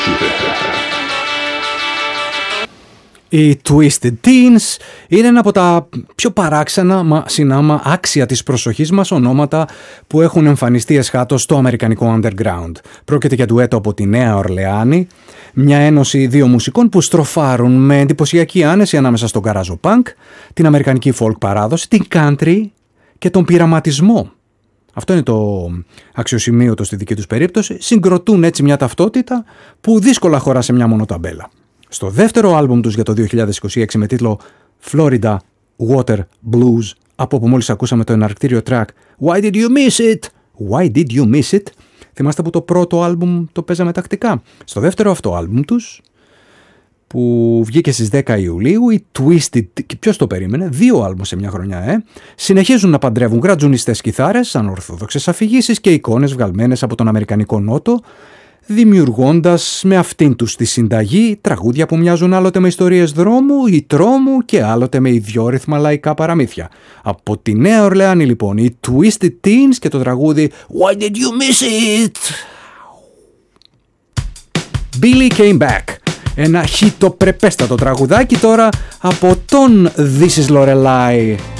Οι Twisted Teens είναι ένα από τα πιο παράξενα, μα συνάμα άξια της προσοχής μας ονόματα που έχουν εμφανιστεί εσχάτως στο αμερικανικό underground. Πρόκειται για ντουέτο από τη Νέα Ορλεάνη, μια ένωση δύο μουσικών που στροφάρουν με εντυπωσιακή άνεση ανάμεσα στον γκαράζο punk, την αμερικανική folk παράδοση, την country και τον πειραματισμό. Αυτό είναι το αξιοσημείωτο στη δική τους περίπτωση. Συγκροτούν έτσι μια ταυτότητα που δύσκολα χωρά σε μια μόνο ταμπέλα. Στο δεύτερο άλμπουμ τους για το 2026 με τίτλο Florida Water Blues, από όπου μόλις ακούσαμε το εναρκτήριο track Why Did You Miss It? Why Did You Miss It? Θυμάστε που το πρώτο άλμπουμ το παίζαμε τακτικά. Στο δεύτερο αυτό άλμπουμ τους, που βγήκε στις 10 Ιουλίου, οι Twisted, και ποιος το περίμενε, 2 άλμπουμ σε μια χρονιά, συνεχίζουν να παντρεύουν γρατζουνιστές κιθάρες, ανορθόδοξες αφηγήσεις και εικόνες βγαλμένες από τον Αμερικανικό Νότο, δημιουργώντας με αυτήν τους τη συνταγή τραγούδια που μοιάζουν άλλοτε με ιστορίες δρόμου ή τρόμου και άλλοτε με ιδιόρυθμα λαϊκά παραμύθια. Από τη Νέα Ορλεάνη λοιπόν, οι Twisted Teens και το τραγούδι Why Did You Miss It? Billy Came Back. Ένα χιτοπρεπέστατο τραγουδάκι τώρα από τον This Is Lorelai.